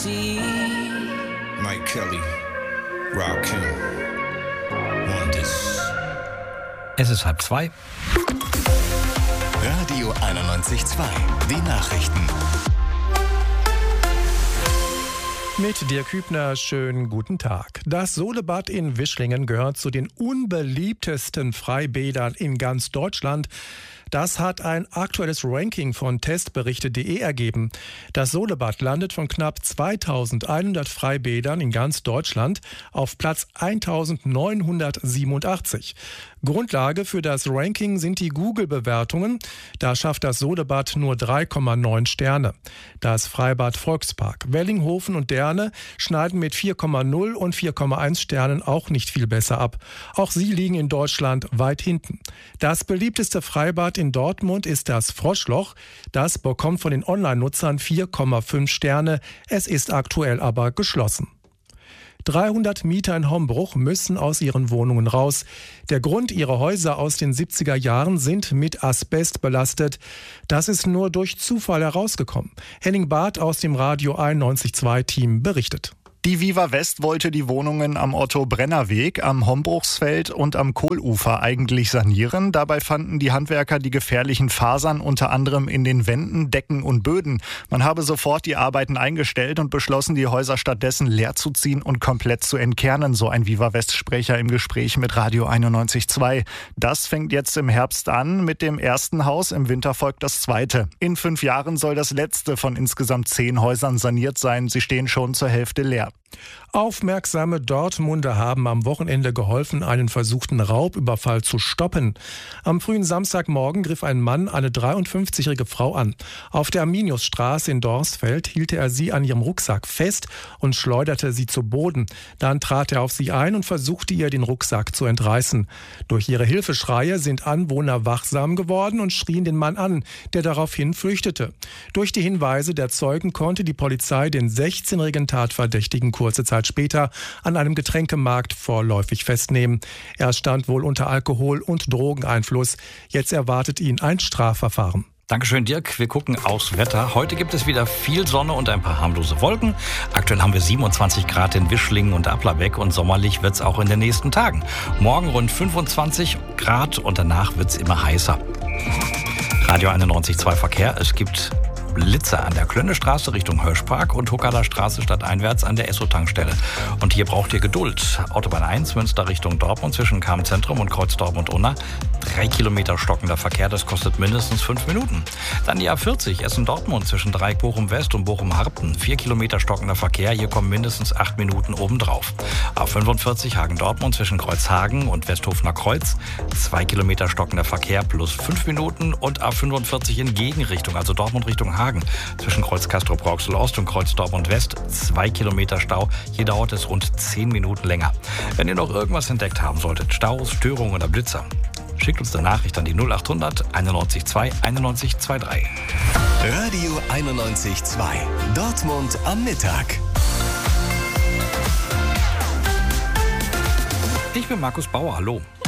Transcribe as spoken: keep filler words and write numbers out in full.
Mike Kelly, Rob Kim, want this. Es ist halb zwei. Radio einundneunzig Komma zwei, die Nachrichten. Mit Dirk Hübner, schönen guten Tag. Das Solebad in Wischlingen gehört zu den unbeliebtesten Freibädern in ganz Deutschland. Das hat ein aktuelles Ranking von testberichte punkt de ergeben. Das Solebad landet von knapp zweitausendeinhundert Freibädern in ganz Deutschland auf Platz eintausendneunhundertsiebenundachtzig. Grundlage für das Ranking sind die Google-Bewertungen. Da schafft das Solebad nur drei Komma neun Sterne. Das Freibad Volkspark, Wellinghofen und Derne schneiden mit vier Komma null und vier Komma eins Sternen auch nicht viel besser ab. Auch sie liegen in Deutschland weit hinten. Das beliebteste Freibad in Dortmund ist das Froschloch. Das bekommt von den Online-Nutzern vier Komma fünf Sterne. Es ist aktuell aber geschlossen. dreihundert Mieter in Hombruch müssen aus ihren Wohnungen raus. Der Grund, ihre Häuser aus den siebziger Jahren sind mit Asbest belastet. Das ist nur durch Zufall herausgekommen. Henning Barth aus dem Radio einundneunzig Komma zwei Team berichtet. Die Viva West wollte die Wohnungen am Otto-Brenner-Weg, am Hombruchsfeld und am Kohlufer eigentlich sanieren. Dabei fanden die Handwerker die gefährlichen Fasern unter anderem in den Wänden, Decken und Böden. Man habe sofort die Arbeiten eingestellt und beschlossen, die Häuser stattdessen leer zu ziehen und komplett zu entkernen, so ein Viva West-Sprecher im Gespräch mit Radio einundneunzig Komma zwei. Das fängt jetzt im Herbst an mit dem ersten Haus, im Winter folgt das zweite. In fünf Jahren soll das letzte von insgesamt zehn Häusern saniert sein. Sie stehen schon zur Hälfte leer. Aufmerksame Dortmunder haben am Wochenende geholfen, einen versuchten Raubüberfall zu stoppen. Am frühen Samstagmorgen griff ein Mann eine dreiundfünfzigjährige Frau an. Auf der Arminiusstraße in Dorsfeld hielt er sie an ihrem Rucksack fest und schleuderte sie zu Boden. Dann trat er auf sie ein und versuchte ihr den Rucksack zu entreißen. Durch ihre Hilfeschreie sind Anwohner wachsam geworden und schrien den Mann an, der daraufhin flüchtete. Durch die Hinweise der Zeugen konnte die Polizei den sechzehnjährigen Tatverdächtigen kurze Zeit später an einem Getränkemarkt vorläufig festnehmen. Er stand wohl unter Alkohol- und Drogeneinfluss. Jetzt erwartet ihn ein Strafverfahren. Dankeschön, Dirk. Wir gucken aufs Wetter. Heute gibt es wieder viel Sonne und ein paar harmlose Wolken. Aktuell haben wir siebenundzwanzig Grad in Wischlingen und Applerbeck und sommerlich wird es auch in den nächsten Tagen. Morgen rund fünfundzwanzig Grad und danach wird es immer heißer. Radio einundneunzig Komma zwei Verkehr. Es gibt Blitzer an der Klönnestraße Richtung Hirschpark und Huckader Straße stadteinwärts an der Esso-Tankstelle. Und hier braucht ihr Geduld. Autobahn eins, Münster Richtung Dortmund zwischen Cham-Zentrum und Kreuz Dortmund-Unna. Drei Kilometer stockender Verkehr, das kostet mindestens fünf Minuten. Dann die A vierzig, Essen-Dortmund zwischen Dreieck Bochum-West und Bochum-Harpten. Vier Kilometer stockender Verkehr, hier kommen mindestens acht Minuten obendrauf. A fünfundvierzig, Hagen-Dortmund zwischen Kreuzhagen und Westhofener Kreuz. Zwei Kilometer stockender Verkehr plus fünf Minuten. Und A fünfundvierzig in Gegenrichtung, also Dortmund Richtung Hagen. Zwischen Kreuz Castrop-Rauxel-Ost und Kreuz Dortmund-West zwei Kilometer Stau. Hier dauert es rund zehn Minuten länger. Wenn ihr noch irgendwas entdeckt haben solltet, Staus, Störungen oder Blitzer, schickt uns eine Nachricht an die null achthundert einundneunzig Komma zwei einundneunzig Komma drei. Radio einundneunzig Komma zwei. Dortmund am Mittag. Ich bin Markus Bauer, hallo.